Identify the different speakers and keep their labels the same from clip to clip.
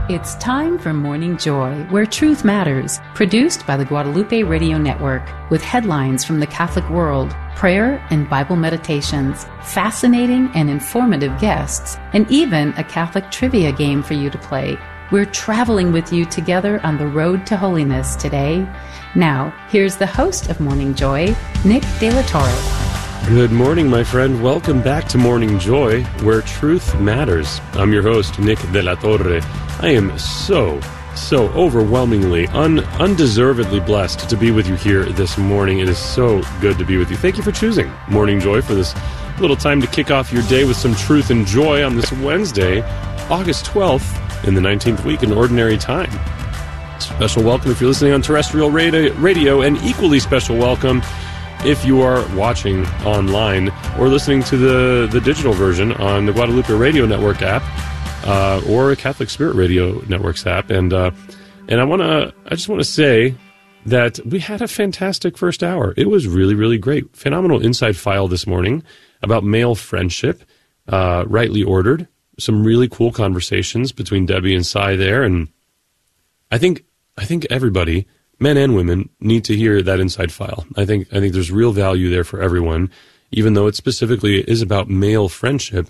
Speaker 1: It's time for Morning Joy, where truth matters, produced by the Guadalupe Radio Network, with headlines from the Catholic world, prayer and Bible meditations, fascinating and informative guests, and even a Catholic trivia game for you to play. We're traveling with you together on the road to holiness today. Now, here's the host of Morning Joy, Nick De La Torre.
Speaker 2: Good morning, my friend. Welcome back to Morning Joy, where truth matters. I'm your host, Nick De La Torre. I am so overwhelmingly, undeservedly blessed to be with you here this morning. It is so good to be with you. Thank you for choosing Morning Joy for this little time to kick off your day with some truth and joy on this Wednesday, August 12th, in the 19th week in Ordinary Time. Special welcome if you're listening on terrestrial radio, and equally special welcome if you are watching online or listening to the digital version on the Guadalupe Radio Network app or a Catholic Spirit Radio Network's app. And I just want to say that we had a fantastic first hour. It was really, really great. Phenomenal inside file this morning about male friendship, rightly ordered. Some really cool conversations between Debbie and Cy there, and I think everybody, men and women, need to hear that inside file. I think there's real value there for everyone, even though it specifically is about male friendship.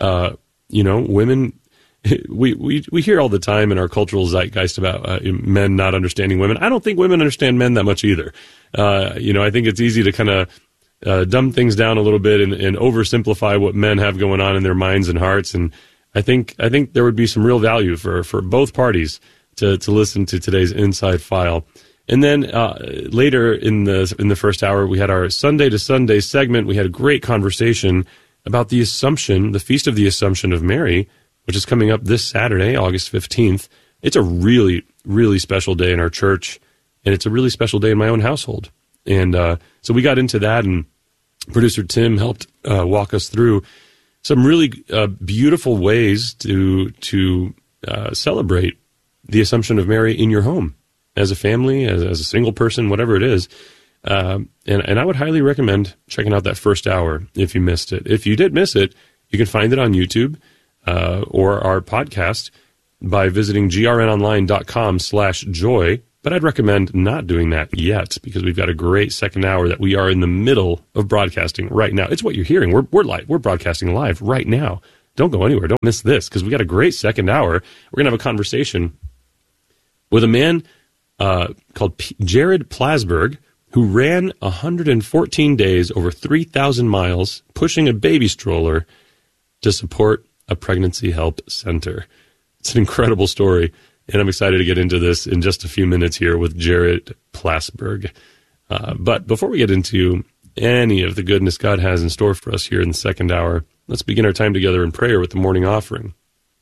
Speaker 2: Women, we hear all the time in our cultural zeitgeist about men not understanding women. I don't think women understand men that much either. I think it's easy to kind of dumb things down a little bit and oversimplify what men have going on in their minds and hearts. And I think there would be some real value for both parties to listen to today's inside file. And then later in the first hour, we had our Sunday to Sunday segment. We had a great conversation about the Assumption, the Feast of the Assumption of Mary, which is coming up this Saturday, August 15th. It's a really, really special day in our church, and it's a really special day in my own household. And so we got into that, and producer Tim helped walk us through some really beautiful ways to celebrate the Assumption of Mary in your home, as a family, as a single person, whatever it is. And I would highly recommend checking out that first hour if you missed it. If you did miss it, you can find it on YouTube or our podcast by visiting grnonline.com/joy. But I'd recommend not doing that yet, because we've got a great second hour that we are in the middle of broadcasting right now. It's what you're hearing. We're live. We're broadcasting live right now. Don't go anywhere. Don't miss this, because we got a great second hour. We're going to have a conversation with a man called Jared Plasberg, who ran 114 days, over 3,000 miles, pushing a baby stroller to support a pregnancy help center. It's an incredible story, and I'm excited to get into this in just a few minutes here with Jared Plasberg. But before we get into any of the goodness God has in store for us here in the second hour, let's begin our time together in prayer with the morning offering.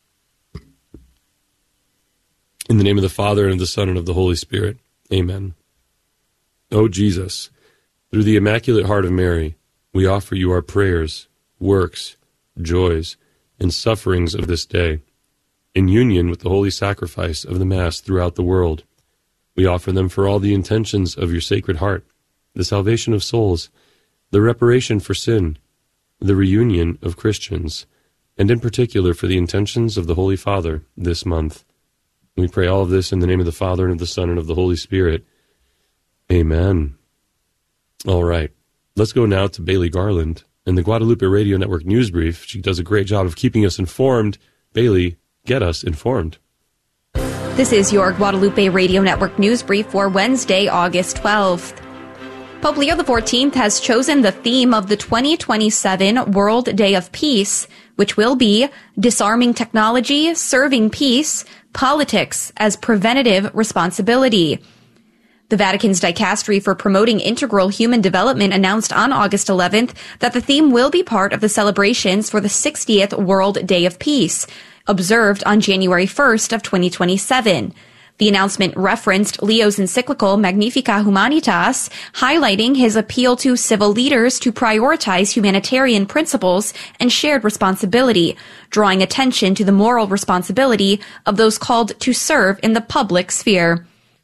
Speaker 2: In the name of the Father, and of the Son, and of the Holy Spirit. Amen. O Jesus, through the Immaculate Heart of Mary, we offer you our prayers, works, joys, and sufferings of this day. In union with the holy sacrifice of the Mass throughout the world, we offer them for all the intentions of your Sacred Heart, the salvation of souls, the reparation for sin, the reunion of Christians, and in particular for the intentions of the Holy Father this month. We pray all of this in the name of the Father, and of the Son, and of the Holy Spirit. Amen. All right. Let's go now to Bailey Garland and the Guadalupe Radio Network News Brief. She does a great job of keeping us informed. Bailey, get us informed.
Speaker 3: This is your Guadalupe Radio Network News Brief for Wednesday, August 12th. Pope Leo XIV has chosen the theme of the 2027 World Day of Peace, which will be Disarming Technology, Serving Peace, Politics as Preventative Responsibility. The Vatican's Dicastery for Promoting Integral Human Development announced on August 11th that the theme will be part of the celebrations for the 60th World Day of Peace, observed on January 1st of 2027. The announcement referenced Leo's encyclical Magnificat Humanitas, highlighting his appeal to civil leaders to prioritize humanitarian principles and shared responsibility, drawing attention to the moral responsibility of those called to serve in the public sphere.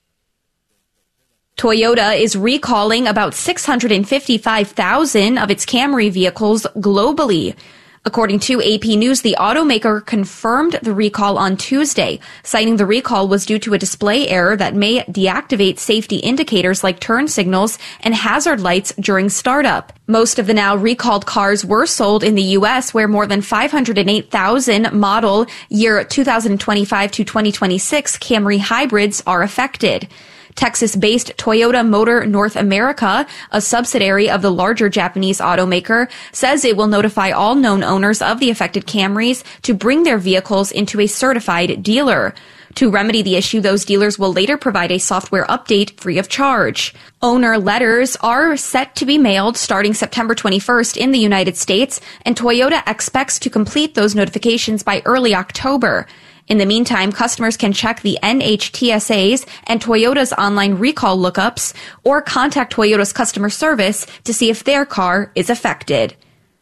Speaker 3: Toyota is recalling about 655,000 of its Camry vehicles globally. According to AP News, the automaker confirmed the recall on Tuesday, citing the recall was due to a display error that may deactivate safety indicators like turn signals and hazard lights during startup. Most of the now recalled cars were sold in the U.S., where more than 508,000 model year 2025 to 2026 Camry hybrids are affected. Texas-based Toyota Motor North America, a subsidiary of the larger Japanese automaker, says it will notify all known owners of the affected Camrys to bring their vehicles into a certified dealer. To remedy the issue, those dealers will later provide a software update free of charge. Owner letters are set to be mailed starting September 21st in the United States, and Toyota expects to complete those notifications by early October. In the meantime, customers can check the NHTSA's and Toyota's online recall lookups or contact Toyota's customer service to see if their car is affected.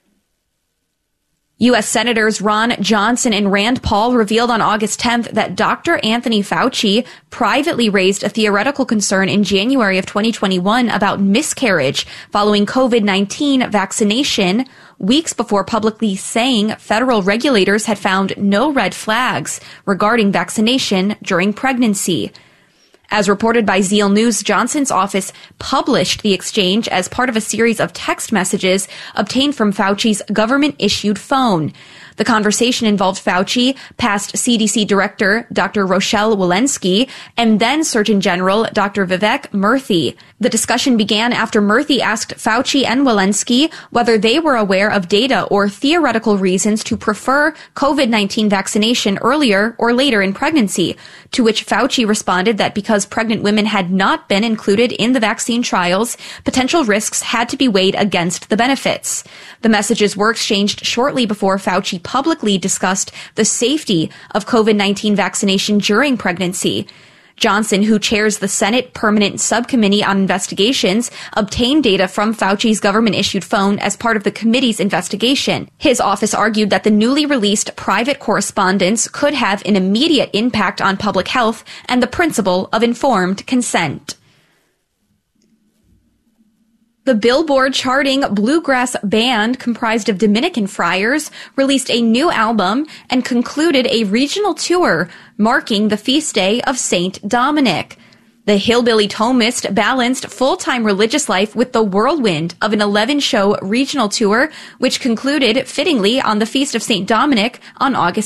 Speaker 3: U.S. Senators Ron Johnson and Rand Paul revealed on August 10th that Dr. Anthony Fauci privately raised a theoretical concern in January of 2021 about miscarriage following COVID-19 vaccination, weeks before publicly saying federal regulators had found no red flags regarding vaccination during pregnancy. As reported by Zeal News, Johnson's office published the exchange as part of a series of text messages obtained from Fauci's government-issued phone. The conversation involved Fauci, past CDC Director Dr. Rochelle Walensky, and then Surgeon General Dr. Vivek Murthy. The discussion began after Murthy asked Fauci and Walensky whether they were aware of data or theoretical reasons to prefer COVID-19 vaccination earlier or later in pregnancy, to which Fauci responded that because pregnant women had not been included in the vaccine trials, potential risks had to be weighed against the benefits. The messages were exchanged shortly before Fauci publicly discussed the safety of COVID-19 vaccination during pregnancy. Johnson, who chairs the Senate Permanent Subcommittee on Investigations, obtained data from Fauci's government-issued phone as part of the committee's investigation. His office argued that the newly released private correspondence could have an immediate impact on public health and the principle of informed consent. The Billboard charting bluegrass band comprised of Dominican friars released a new album and concluded a regional tour marking the feast day of Saint Dominic. The Hillbilly Thomist balanced full-time religious life with the whirlwind of an 11-show regional tour, which concluded fittingly on the Feast of St. Dominic on August